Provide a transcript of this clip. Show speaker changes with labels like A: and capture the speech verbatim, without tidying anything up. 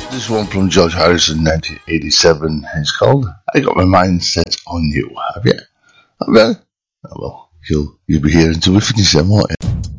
A: This one from George Harrison, nineteen eighty-seven. It's called "I Got My Mind Set on You." Have you? Have you? Oh, well, you'll you'll be here until we finish them, won't you?